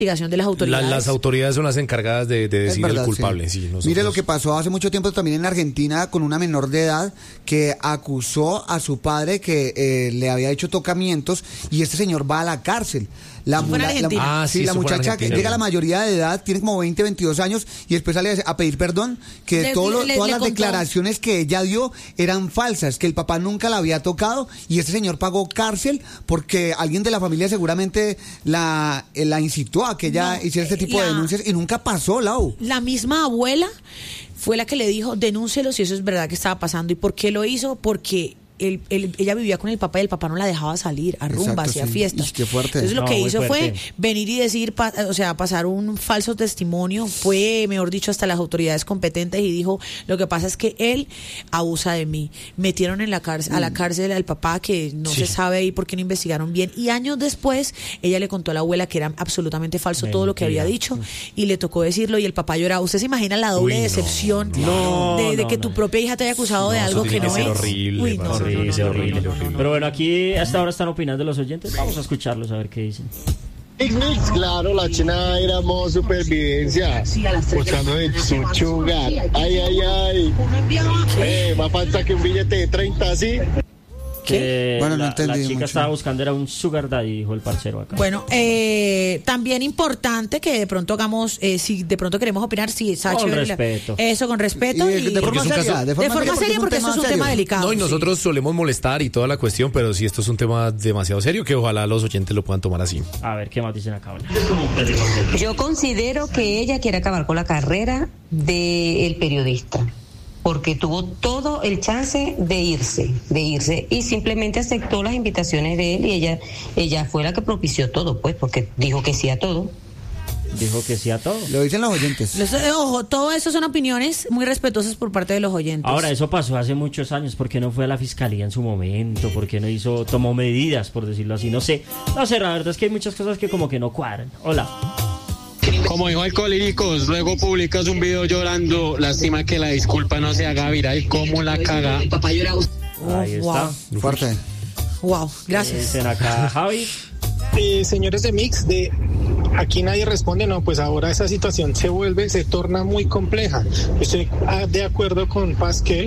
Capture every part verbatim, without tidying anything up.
de las autoridades. La, las autoridades son las encargadas de, de decir verdad, el culpable. Sí. Sí, nosotros... Mire lo que pasó hace mucho tiempo también en Argentina con una menor de edad que acusó a su padre que eh, le había hecho tocamientos y este señor va a la cárcel. La, la, la, ah, sí, sí, la muchacha que llega a la mayoría de edad, tiene como veinte, veintidós años y después sale a pedir perdón, que le, todo lo, le, todas le las contó. declaraciones que ella dio eran falsas, que el papá nunca la había tocado y este señor pagó cárcel porque alguien de la familia seguramente la, la incitó a que ella no, hiciera este tipo la, de denuncias y nunca pasó, Lau. La misma abuela fue la que le dijo, denúncielo si eso es verdad que estaba pasando. ¿Y por qué lo hizo? Porque El, el, ella vivía con el papá y el papá no la dejaba salir a rumbas y a sí. fiestas. Ish, qué fuerte. Entonces lo no, que hizo fuerte. fue venir y decir, pa, o sea, pasar un falso testimonio, fue, mejor dicho, hasta las autoridades competentes y dijo, lo que pasa es que él abusa de mí. Metieron en la cárcel, a la cárcel al papá que no sí. se sabe ahí por qué no investigaron bien. Y años después, ella le contó a la abuela que era absolutamente falso Mentira. todo lo que había dicho y le tocó decirlo y el papá lloraba. ¿Usted se imagina la doble Uy, decepción no. de, de no, que no. tu propia hija te haya acusado no, de algo que no que es? Horrible, Uy, no, horrible, no, no, horrible. no, no, no, no. Pero bueno, aquí hasta ahora están opinando los oyentes. Vamos a escucharlos a ver qué dicen. Mix, claro, la China era modo supervivencia. Buscando el chuchugar. Ay, ay, ay. Eh, más falta que un billete de treinta, ¿sí? Que bueno, no la, entendí la chica mucho. estaba buscando era un sugar daddy, dijo el parcero acá. Bueno, eh, también importante que de pronto hagamos, eh, si de pronto queremos opinar, si está Con chévere, respeto. Eso, con respeto. Y de, y, de forma seria, caso, de forma, de forma seria, seria porque, porque esto es un serio. tema delicado. No, y nosotros sí. solemos molestar y toda la cuestión, pero sí, esto es un tema demasiado serio que ojalá los oyentes lo puedan tomar así. A ver, ¿qué más dicen acá? Yo considero que ella quiere acabar con la carrera del periodista, porque tuvo todo el chance de irse, de irse, y simplemente aceptó las invitaciones de él y ella, ella fue la que propició todo, pues, porque dijo que sí a todo. Dijo que sí a todo. Lo dicen los oyentes. Los, eh, ojo, todo eso son opiniones muy respetuosas por parte de los oyentes. Ahora, eso pasó hace muchos años. ¿Por qué no fue a la fiscalía en su momento? ¿Por qué no hizo, tomó medidas, por decirlo así? No sé, no sé, la verdad es que hay muchas cosas que como que no cuadran. Hola. Como dijo Alcohólicos, luego publicas un video llorando, lástima que la disculpa no se haga viral, ¿cómo la caga? Ahí está. Wow. Fuerte. Wow, gracias. Dicen acá, Javi. Eh, señores de Mix, de aquí nadie responde, no, pues ahora esa situación se vuelve, se torna muy compleja. Estoy de acuerdo con Pasquel,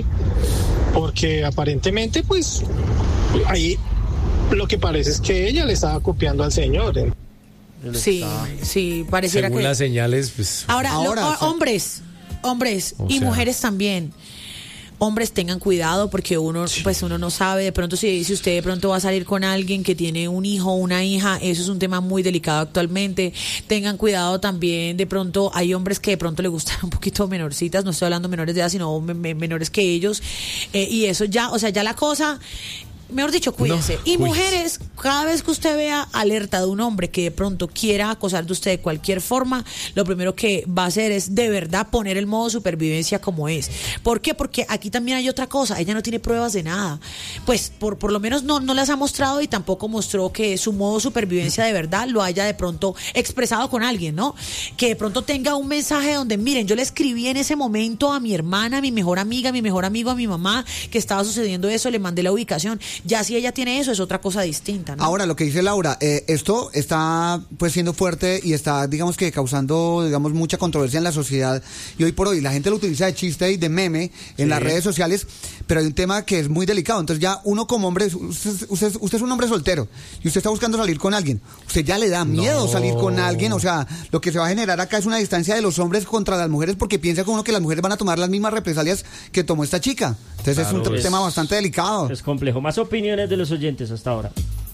porque aparentemente, pues, ahí lo que parece es que ella le estaba copiando al señor. ¿eh? Sí, sí, pareciera Según que... las señales, pues... Ahora, Ahora lo, sí. hombres, hombres O y sea. mujeres también. Hombres, tengan cuidado porque uno, sí. pues uno no sabe, de pronto si, si usted de pronto va a salir con alguien que tiene un hijo o una hija, eso es un tema muy delicado actualmente. Tengan cuidado también, de pronto hay hombres que de pronto le gustan un poquito menorcitas, no estoy hablando menores de edad, sino me, me, menores que ellos, eh, y eso ya, o sea, ya la cosa... Mejor dicho, cuídense. No, y cuídense. mujeres, cada vez que usted vea alerta de un hombre que de pronto quiera acosar de usted de cualquier forma, lo primero que va a hacer es de verdad poner el modo supervivencia como es. ¿Por qué? Porque aquí también hay otra cosa, ella no tiene pruebas de nada. Pues por, por lo menos no, no las ha mostrado y tampoco mostró que su modo supervivencia de verdad lo haya de pronto expresado con alguien, ¿no? Que de pronto tenga un mensaje donde, miren, yo le escribí en ese momento a mi hermana, a mi mejor amiga, a mi mejor amigo, a mi mamá, que estaba sucediendo eso, le mandé la ubicación. Ya si ella tiene eso es otra cosa distinta, ¿no? Ahora, lo que dice Laura, eh, esto está pues siendo fuerte y está, digamos que causando, digamos, mucha controversia en la sociedad y hoy por hoy la gente lo utiliza de chiste y de meme en Sí. las redes sociales, pero hay un tema que es muy delicado. Entonces ya uno como hombre, usted, usted, usted es un hombre soltero y usted está buscando salir con alguien, usted ya le da miedo No. salir con alguien, o sea, lo que se va a generar acá es una distancia de los hombres contra las mujeres porque piensa como uno que las mujeres van a tomar las mismas represalias que tomó esta chica. Entonces Claro, es un es- tema bastante delicado. Es complejo. Más opiniones de los oyentes hasta ahora.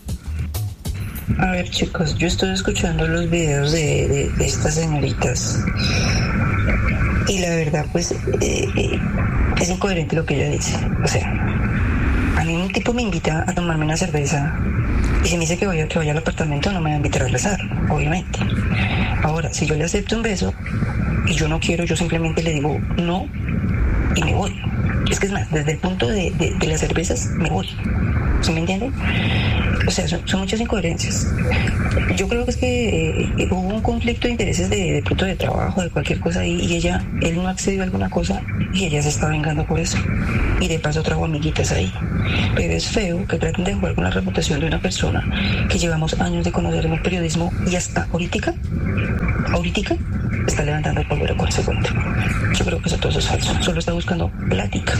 A ver, chicos, yo estoy escuchando los videos de, de, de estas señoritas y la verdad, pues, eh, eh, es incoherente lo que ella dice. O sea, a mí un tipo me invita a tomarme una cerveza y si me dice que vaya, que vaya al apartamento no me va a invitar a rezar, obviamente. Ahora, si yo le acepto un beso y yo no quiero, yo simplemente le digo no y me voy. Es que es más, desde el punto de, de, de las cervezas me voy. ¿Sí me entienden? O sea, son, son muchas incoherencias. Yo creo que es que eh, hubo un conflicto de intereses de, de pronto de trabajo, de cualquier cosa ahí, y ella, él no accedió a alguna cosa y ella se está vengando por eso. Y de paso trajo amiguitas ahí. Pero es feo que traten de jugar con la reputación de una persona que llevamos años de conocer en el periodismo y hasta ahorita, ahorita está levantando el polvo con ese cuento. Yo creo que eso todo eso es falso. Solo está buscando plática.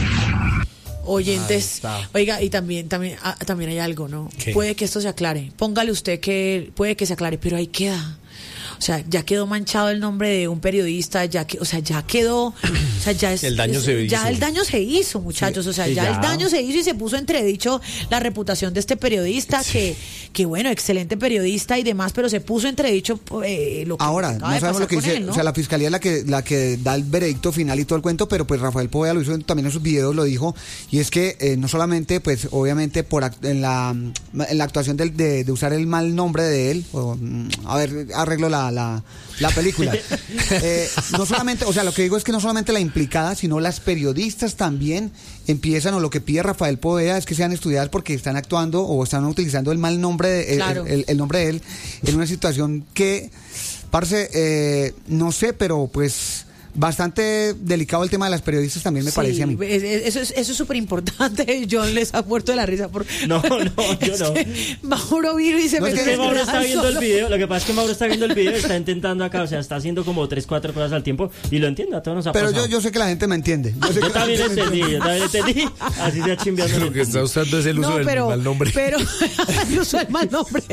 Oyentes, oiga, y también también ah, también hay algo, ¿no? ¿Qué? Puede que esto se aclare. Póngale usted que puede que se aclare, pero ahí queda. O sea, ya quedó manchado el nombre de un periodista, ya que, o sea, ya quedó, o sea, ya es, El daño es- se ya hizo. el daño se hizo, muchachos, o sea, sí, ya, ya. el daño se hizo y se puso entredicho la reputación de este periodista que que bueno, excelente periodista y demás, pero se puso entredicho eh, lo que Ahora, acaba no de sabemos pasar lo que con dice, él, ¿no? o sea, la fiscalía es la que la que da el veredicto final y todo el cuento, pero pues Rafael Poveda lo hizo en- también en sus videos, lo dijo, y es que eh, no solamente, pues obviamente por act- en la en la actuación del- de, de usar el mal nombre de él, o, mm, a ver, arreglo la, la, la película. Eh, no solamente, o sea, lo que digo es que no solamente la implicada, sino las periodistas también empiezan, o lo que pide Rafael Poveda es que sean estudiadas porque están actuando o están utilizando el mal nombre, de, el- Claro. el, el nombre de él, en una situación que, parce, eh, no sé, pero pues bastante delicado el tema de las periodistas también me Sí, parece a mí. es- es- Eso es eso es súper importante. John les ha muerto de la risa por No, no, yo Es no. que Mauro vino y se No, me es Es que Mauro está viendo el solo. video, lo que pasa es que Mauro está viendo el video y está intentando acá, o sea, está haciendo como tres, cuatro cosas al tiempo y lo entiendo, a todos nos ha Pero pasado. yo, yo sé que la gente me entiende. Yo, sé Yo que la también gente me entendí, entiende. yo también entendí, así sea chimbeando. Lo que está usando es el uso No, del pero, mal nombre. pero el uso del mal nombre.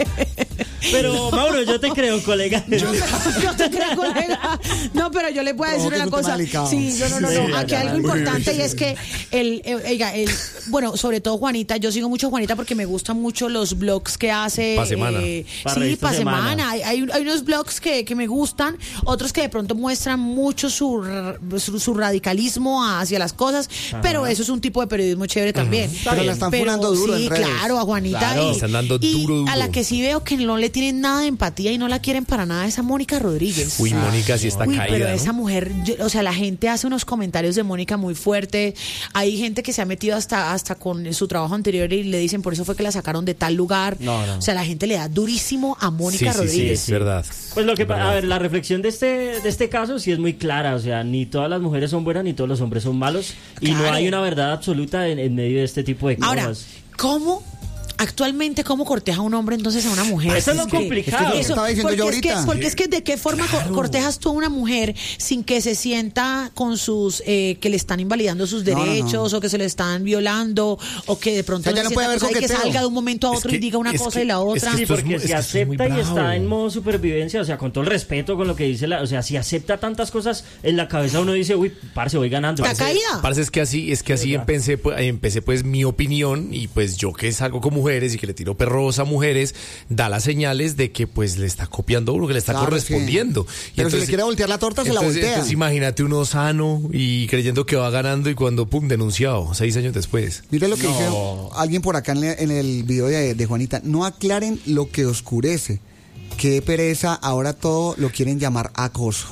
Pero Mauro, yo te creo, colega. Yo te creo, colega. No, pero yo les voy a decir No, que es una un tema cosa. delicado. Sí, no, no, no, Sí, no. ya, Aquí ya, algo ya. importante y es que el, el, oiga, el, bueno, sobre todo Juanita, yo sigo mucho a Juanita porque me gustan mucho los blogs que hace. Pa' semana. eh, Pa' sí, revista pa' semana. Semana. Hay, hay, hay unos blogs que, que me gustan, otros que de pronto muestran mucho su, su, su radicalismo hacia las cosas, pero eso es un tipo de periodismo chévere también. Pero la están funando duro sí, en redes. claro, a Juanita. Claro, y, están dando y duro, duro. a la que sí veo que no le tienen nada de empatía y no la quieren para nada es a Mónica Rodríguez. Uy, Mónica sí está Uy, caída, pero ¿no? esa mujer, yo- o sea, la gente hace unos comentarios de Mónica muy fuertes. Hay gente que se ha metido hasta hasta con su trabajo anterior y le dicen por eso fue que la sacaron de tal lugar. No, no. O sea, la gente le da durísimo a Mónica sí, sí, sí, Rodríguez. es verdad. Pues lo que Es pa- verdad. a ver, la reflexión de este de este caso sí es muy clara, o sea, ni todas las mujeres son buenas ni todos los hombres son malos y no Claro. hay una verdad absoluta en, en medio de este tipo de cosas. Ahora, ¿cómo? Actualmente, ¿cómo corteja un hombre entonces a una mujer? Eso es lo que- complicado. Es que lo Eso, estaba diciendo porque yo es que, ahorita. porque es que de qué forma co- cortejas tú a una mujer sin que se sienta con sus, eh, que le están invalidando sus No, no, no. derechos o que se le están violando o que de pronto O sea, ya se no puede sienta haber cosa y que coqueteo. salga de un momento a Es otro que- y diga una es cosa que- y la es otra. que Sí, esto es porque muy- es si que esto es muy acepta y bravo. está en modo supervivencia, o sea, con todo el respeto con lo que dice la, o sea, si acepta tantas cosas en la cabeza uno dice, uy, parce, voy ganando. Está caída. Parce, es que así, es que así ¿Verdad? empecé, pues, empecé pues mi opinión y pues yo que salgo con mujeres y que le tiro perros a mujeres, da las señales de que pues le está copiando a uno, que le está Claro, correspondiendo. sí. Pero si le quiere voltear la torta, se la entonces, voltea. entonces imagínate uno sano y creyendo que va ganando y cuando pum, denunciado, seis años después. Mire lo que dice alguien por acá en, le- en el video de, de Juanita. No aclaren lo que oscurece. Qué pereza, ahora todo lo quieren llamar acoso.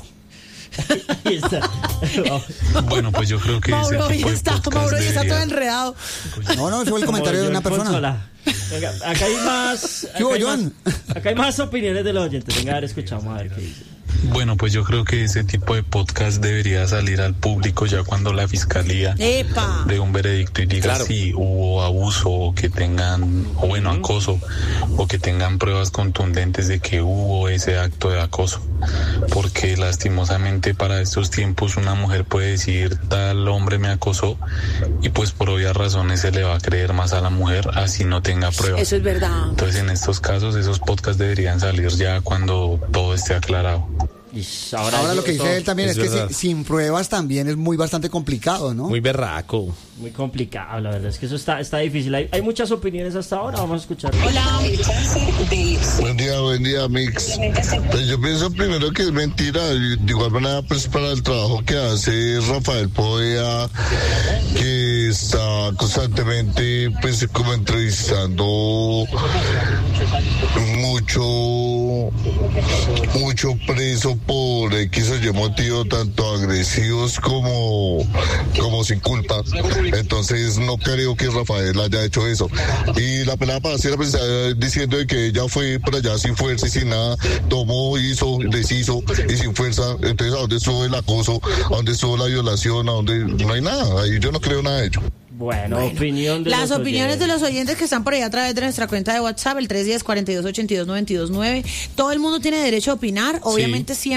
Ahí está. Bueno, pues yo creo que ese Mauro ya tipo de está, podcast Mauro ya está todo debería- enredado. No, no, eso fue el comentario de Como una John persona. Consola. Venga, acá hay más. ¿Qué hubo, acá hay John? más- Acá hay más opiniones de los oyentes. Venga, a ver, escuchamos a ver qué dice. Bueno, pues yo creo que ese tipo de podcast debería salir al público ya cuando la fiscalía ¡Epa! dé un veredicto y diga Claro. si hubo abuso o que tengan, o bueno, acoso, o que tengan pruebas contundentes de que hubo ese acto de acoso. Porque lastimosamente para estos tiempos una mujer puede decir tal hombre me acosó y pues por obvias razones se le va a creer más a la mujer así no tenga pruebas. Eso es verdad. Entonces en estos casos esos podcasts deberían salir ya cuando todo esté aclarado. Ish, ahora Ahora yo- lo que dice él también es es, que verdad. si- sin pruebas también es muy bastante complicado, ¿no? Muy berraco. Muy complicado, la verdad es que eso está, está difícil. Hay, hay muchas opiniones hasta ahora, vamos a escuchar. Hola. Buen día, buen día, Mix. Pues yo pienso primero que es mentira. De igual manera, pues para el trabajo que hace Rafael Poveda, que está constantemente, pues como entrevistando mucho, mucho preso por X o Y motivo, tanto agresivos como, como sin culpa. Entonces no creo que Rafael haya hecho eso. Y la pelada parcera pues, diciendo de que ella fue por allá sin fuerza y sin nada, tomó, hizo, deshizo y sin fuerza. Entonces, ¿a dónde estuvo el acoso? ¿A dónde estuvo la violación? ¿A dónde? No hay nada. Ahí yo no creo nada de ello. Bueno, Bueno, opinión de las los opiniones oyentes. de los oyentes que están por ahí a través de nuestra cuenta de WhatsApp, el tres uno cero, cuatro dos ocho dos, nueve dos nueve. Todo el mundo tiene derecho a opinar, obviamente siempre.